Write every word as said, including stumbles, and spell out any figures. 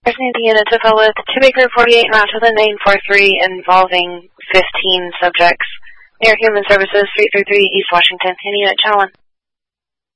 There's an unit to fill with two Baker forty-eight Mountain nine four three involving fifteen subjects near Human Services three three three East Washington. Any unit, channel one.